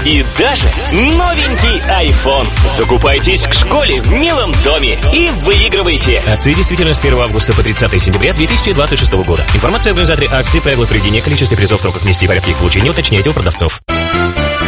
и даже новенький iPhone. Закупайтесь к школе в милом доме и выигрывайте. Акции действительно с 1 августа по 30 сентября 2026 года. Информация об организаторе акции, правила проведения, количестве призов, сроках, месте и порядке их получения уточняйте у продавцов.